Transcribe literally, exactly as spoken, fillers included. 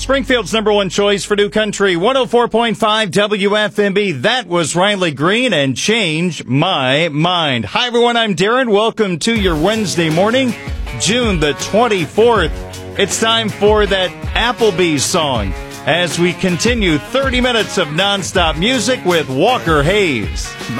Springfield's number one choice for new country, one oh four point five W F M B. That was Riley Green and Change My Mind. Hi, everyone. I'm Darren. Welcome to your Wednesday morning, June the twenty-fourth. It's time for that Applebee's song as we continue thirty minutes of nonstop music with Walker Hayes.